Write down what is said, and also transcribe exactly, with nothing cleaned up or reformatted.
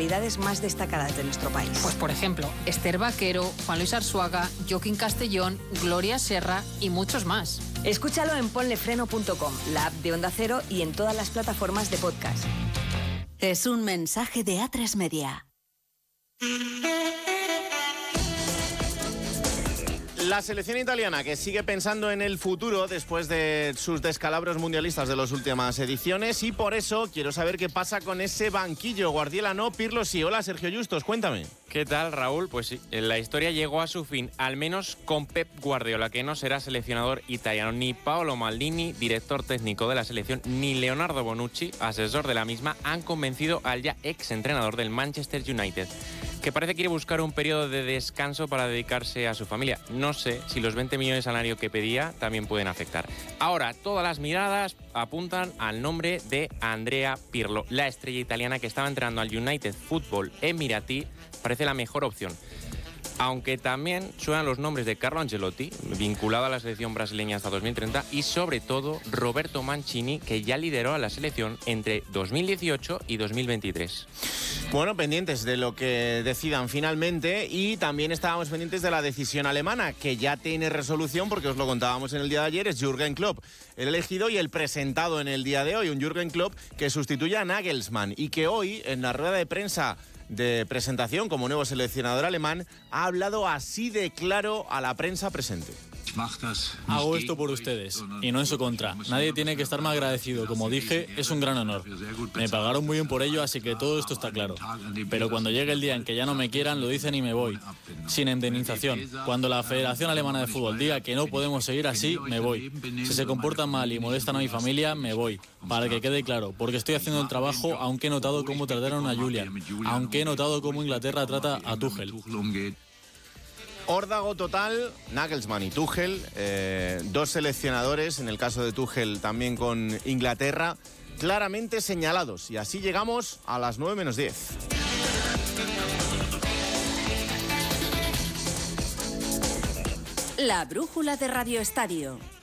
personalidades más destacadas de nuestro país. Pues por ejemplo, Esther Vaquero, Juan Luis Arzuaga, Joaquín Castellón, Gloria Serra y muchos más. Escúchalo en ponlefreno punto com, la app de Onda Cero y en todas las plataformas de podcast. Es un mensaje de A tres Media. La selección italiana, que sigue pensando en el futuro después de sus descalabros mundialistas de las últimas ediciones, y por eso quiero saber qué pasa con ese banquillo. Guardiola no, Pirlo sí. Hola, Sergio Justos, cuéntame. ¿Qué tal, Raúl? Pues sí, la historia llegó a su fin, al menos con Pep Guardiola, que no será seleccionador italiano. Ni Paolo Maldini, director técnico de la selección, ni Leonardo Bonucci, asesor de la misma, han convencido al ya exentrenador del Manchester United, que parece que quiere buscar un periodo de descanso para dedicarse a su familia. No sé si los veinte millones de salario que pedía también pueden afectar. Ahora, todas las miradas apuntan al nombre de Andrea Pirlo, la estrella italiana que estaba entrenando al United Football Emiratí. Parece la mejor opción. Aunque también suenan los nombres de Carlo Ancelotti, vinculado a la selección brasileña hasta dos mil treinta, y sobre todo Roberto Mancini, que ya lideró a la selección entre dos mil dieciocho y dos mil veintitrés. Bueno, pendientes de lo que decidan finalmente, y también estábamos pendientes de la decisión alemana, que ya tiene resolución, porque os lo contábamos en el día de ayer. Es Jürgen Klopp el elegido y el presentado en el día de hoy, un Jürgen Klopp que sustituye a Nagelsmann y que hoy, en la rueda de prensa de presentación como nuevo seleccionador alemán, ha hablado así de claro a la prensa presente. Hago esto por ustedes, y no en su contra. Nadie tiene que estar más agradecido. Como dije, es un gran honor. Me pagaron muy bien por ello, así que todo esto está claro. Pero cuando llegue el día en que ya no me quieran, lo dicen y me voy. Sin indemnización. Cuando la Federación Alemana de Fútbol diga que no podemos seguir así, me voy. Si se comportan mal y molestan a mi familia, me voy. Para que quede claro, porque estoy haciendo el trabajo, aunque he notado cómo trataron a Julian. Aunque he notado cómo Inglaterra trata a Tuchel. Órdago total, Nagelsmann y Tuchel, eh, dos seleccionadores, en el caso de Tuchel también con Inglaterra, claramente señalados. Y así llegamos a las nueve menos diez. La brújula de Radio Estadio.